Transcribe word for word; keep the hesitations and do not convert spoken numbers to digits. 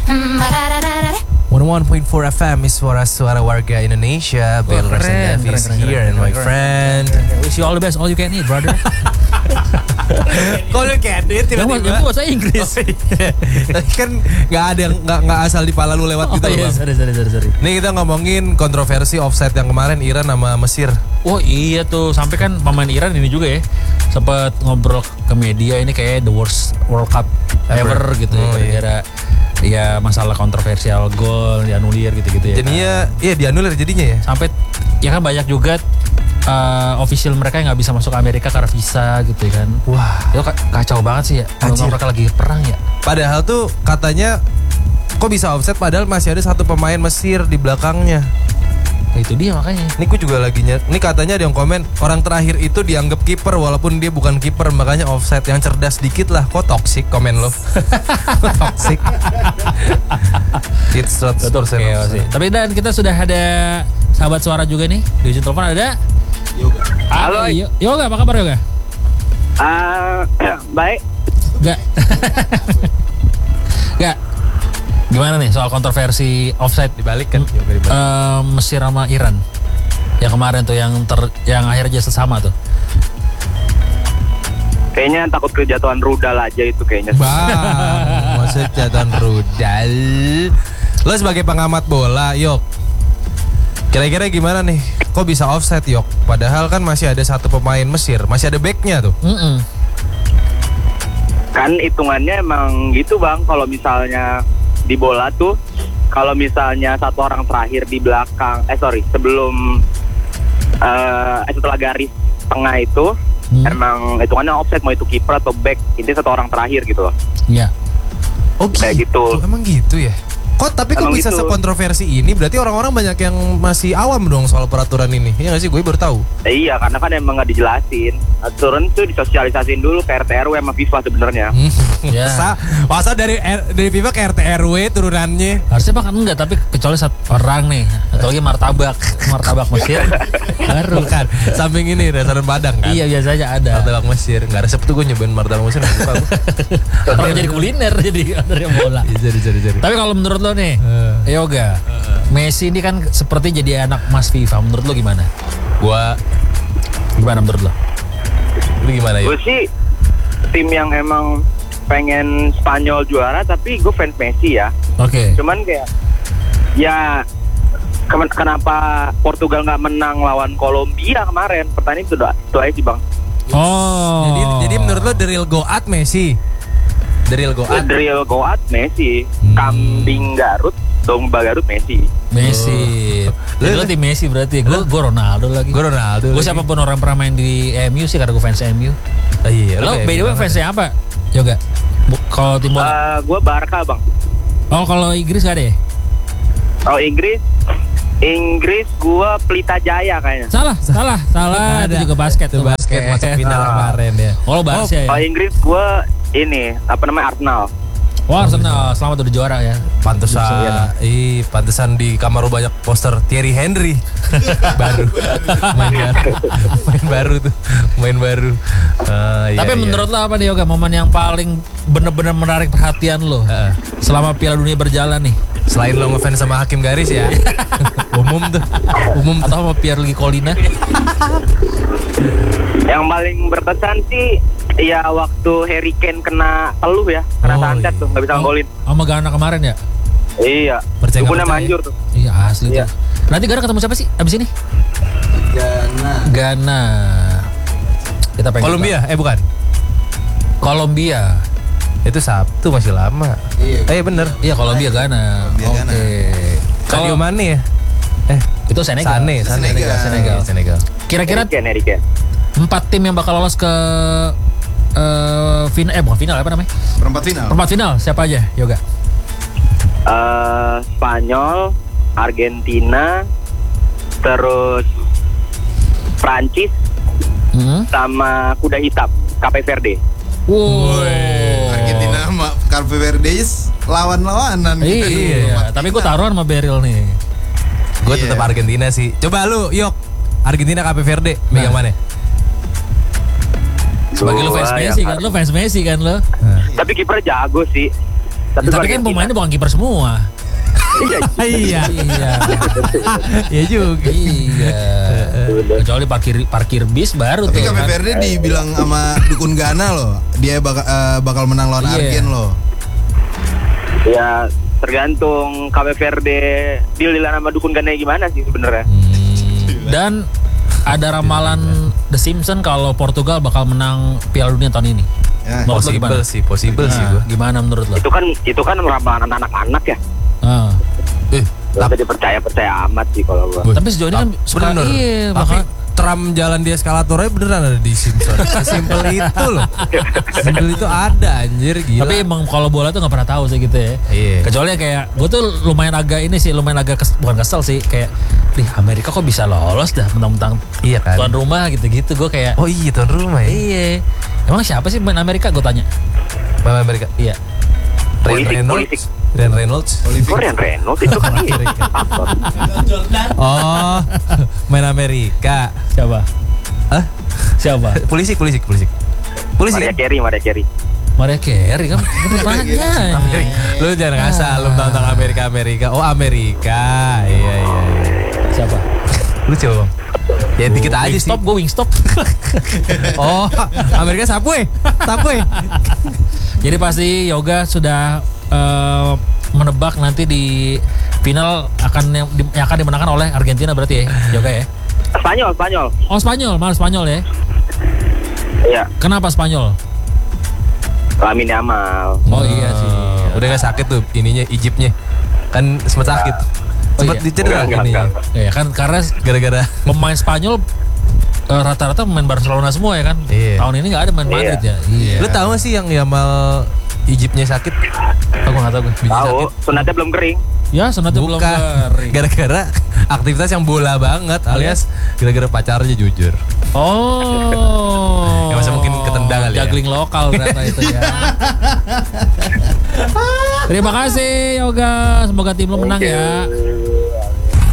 one oh one point four F M is suara-suara warga Indonesia. Bill Rasen Davis here and my friend. Wish you all the best, all you can eat, brother. Kok lu kayak duit tiba-tiba? Yang bahasa Inggris. Oh, iya. Tapi kan gak ada yang gak, gak asal di pala lu lewat Oh, gitu iya, loh, Bang. sorry, sorry, sorry, sorry. Nih kita ngomongin kontroversi offside yang kemarin Iran sama Mesir. Oh iya tuh, sampai kan pemain Iran ini juga ya sempat ngobrol ke media, ini kayak the worst World Cup ever, ever gitu ya, oh, gara-gara ya masalah kontroversial gol dianulir gitu-gitu ya. Jadinya iya dianulir jadinya ya. Sampai ya kan banyak juga uh, official mereka yang nggak bisa masuk Amerika karena visa gitu ya kan. Wah, itu kacau banget sih ya. Kalau mereka lagi perang ya. Padahal tuh katanya kok bisa offside padahal masih ada satu pemain Mesir di belakangnya. Nah, itu dia makanya. Ini gue juga lagi nyet. Ini katanya ada yang komen orang terakhir itu dianggap kiper walaupun dia bukan kiper, makanya offside. Yang cerdas dikit lah. Kok toxic komen lo? Kok toxic? It's seratus persen sih. Tapi dan kita sudah ada sahabat suara juga nih di ujung telepon ada Yoga. Halo Yoga, apa kabar Yoga? Uh, baik. Gak. Gak. Gimana nih soal kontroversi offside dibalik kan? Uh, Mesir sama Iran yang kemarin tuh yang ter yang akhirnya sesama tuh. Kayaknya takut kejatuhan rudal aja itu kayaknya. Bang, maksud jatuhan rudal. Lo sebagai pengamat bola, Yok, kira-kira gimana nih? Kok bisa offside, Yok? Padahal kan masih ada satu pemain Mesir, masih ada backnya tuh. Mm-mm. Kan hitungannya emang gitu bang. Kalau misalnya di bola tuh, kalau misalnya satu orang terakhir di belakang, eh sorry, sebelum uh, eh, setelah garis tengah itu, hmm. emang hitungannya offside, mau itu kiper atau back, intinya satu orang terakhir gitu loh. Iya. Oh kayak gitu. Emang gitu ya? Kok tapi kok emang bisa gitu. sekontroversi ini? Berarti orang-orang banyak yang masih awam dong soal peraturan ini. Iya nggak sih? Gue baru tahu. Eh, iya, karena kan emang nggak dijelasin. Aturan tuh disosialisasiin dulu ke R T R W sama FIFA sebenarnya. Ya. Masa, masa dari dari FIFA ke R T R W turunannya? Harusnya bahkan enggak, tapi kecuali satu orang nih, atau lagi martabak, martabak Mesir. Baru kan samping ini restoran Padang kan? Iya biasanya ada. Martabak Mesir. Nggak resep tuh gue nyobain martabak Mesir nggak suka gue. Orang jadi kuliner jadi dari bola. Jadi jadi jadi. Tapi kalau menurut lo nih, uh. Yoga, uh. Messi ini kan seperti jadi anak Mas FIFA. Menurut lo gimana? Gua gimana menurut lo? Lu gimana ya? Gue sih tim yang emang pengen Spanyol juara, tapi gue fans Messi ya. Oke. Okay. Cuman kayak ya ke- kenapa Portugal nggak menang lawan Kolombia kemarin? Pertanyaan itu doa, itu aja sih bang. Oh. Jadi jadi menurut lo the real goat Messi? The real goat. The real goat Messi. Hmm. Kambing Garut, domba Garut Messi. Messi. Oh. Lu tim Messi berarti. Gue gue Ronaldo lagi. Gue Ronaldo. Gue siapapun orang pernah main di M U sih karena gue fans M U. Oh, iya. Lo by the way fansnya apa? Yoga. Kalau tim bola? Uh, gue Barca bang. Oh kalau Inggris gak ada ya? Oh Inggris. Inggris gue Pelita Jaya kayaknya. Salah, salah, salah. Itu juga basket tuh. Basket masuk final kemarin ya. Oh Barca ya. Oh Inggris gue ini apa namanya Arsenal. Wah Arsenal selamat udah juara ya. Pantesan, ih pantesan di kamar lu banyak poster Thierry Henry. baru, main baru, main baru tuh, main baru. Uh, Tapi iya, menurut iya. lo apa nih Yoga momen yang paling bener-bener menarik perhatian lo uh. selama Piala Dunia berjalan nih? Selain lo ngefans sama Hakim Garis ya, umum tuh, umum atau sama Pierluigi Collina? Yang paling berkesan sih ya waktu Harry Kane kena peluh ya, kena oh, santet iya. tuh, nggak bisa ngolin. Oh, sama Ghana kemarin ya? Iya. Tubuhnya manjur tuh. Iya asli iya. tuh. Nanti Ghana ketemu siapa sih abis ini? Ghana. Ghana. Kita pengen. Kolombia? Eh bukan. Kolombia. Itu Sabtu masih lama. Iya. Eh bener. Iya Kolombia Ghana. Oke. Okay. Kalau mana ya? Eh itu Senegal. Sane, Senegal. Senegal. Senegal. Senegal. Kira-kira Harry Kane, Harry Kane. empat tim yang bakal lolos ke uh, final eh bukan final apa namanya? Perempat final. Perempat final siapa aja, Yoga? Uh, Spanyol, Argentina, terus Prancis, mm-hmm. sama kuda hitam Cape Verde. Wow. Argentina sama Cape Verde lawan-lawanan. Iya, iya. Tapi gue taruhan sama Beryl nih. Gue yeah. tetap Argentina sih. Coba lu, Yok. Argentina Cape Verde, megang nah. mana? Sebagai lu fans Messi kan, lu fans Messi kan lu. Nah. Tapi kipernya jago sih. Satu Ya, tapi kan Argentina. pemainnya bukan kiper semua. Iya. Iya. Iya juga. Iya. Kecuali parkir parkir bis baru Tapi tuh. Cape kan. Verde dibilang sama dukun Ghana loh, dia bakal eh, bakal menang lawan Iya. Argen loh. Ya tergantung Cape Verde deal-dealan sama dukun Ghana gimana sih sebenarnya. Dan ada ramalan The Simpsons kalau Portugal bakal menang Piala Dunia tahun ini. Ya. Menurut lo gimana? Possible sih, possible sih Nah, gua. gimana menurut lo? Itu kan itu kan ramalan anak-anak ya. Ah. Eh, Tapi dipercaya-percaya amat sih kalau gua. Bu- Tapi sejauh ini kan Tap- suka bener. iya, Tapi bakal Trump jalan di eskalatornya beneran ada di Simpson. Sesimpel itu loh. Sesimpel itu ada anjir gila. Tapi emang kalau bola tuh nggak pernah tahu sih gitu ya. Iya. Kecuali kayak gue tuh lumayan agak ini sih, lumayan agak kes, bukan kesel sih, kayak di Amerika kok bisa lolos dah mentang-mentang Iya kan. tuan rumah gitu-gitu. Gue kayak Oh iya tuan rumah ya. iya. Emang siapa sih main Amerika? Gue tanya. Pemain Amerika. Iya. Ryan Politik, Reynolds. politik. Ryan Reynolds. Korean Reynolds itu kan iya. Aktor. Oh, main Amerika. Siapa? Hah? Siapa? Polisi, polisi, polisi. Polisi. Maria kan? Carey, Maria Carey. Maria Carey kan bertanya. Lu jangan ngasal, lu tahu tentang Amerika Amerika. Oh Amerika, iya iya. iya. Siapa? Lu coba. Ya dikit aja sih. Stop, gue Wingstop. Oh Amerika Subway, Subway. Jadi pasti Yoga sudah eh, menebak nanti di final akan yang, di- yang akan dimenangkan oleh Argentina berarti ya, Yoga ya. Spanyol, Spanyol. Oh Spanyol, malah Spanyol ya. Iya, Kenapa Spanyol? Lamine Yamal. Oh iya sih. Udah gak sakit tuh ininya Egyptnya. Kan sempat sakit. Oh Sempat iya. dicedera Enggak, ini. enggak, enggak. Ya kan karena Gara-gara pemain Spanyol eh, rata-rata pemain Barcelona semua ya kan. Iya. Tahun ini nggak ada main Madrid ya. Iya. Lu tahu gak sih yang Yamal Egyptnya sakit? Aku nggak tahu gue. Biji Tahu, sakit. sunatnya belum kering. Ya sunatnya belum Bukan. kering. Gara-gara aktivitas yang bola banget alias gara-gara pacarnya jujur. Oh. Ya, masa mungkin ketendang kali ya. Juggling lokal ternyata itu ya. Terima kasih Yoga. Semoga tim lo menang ya. Oke.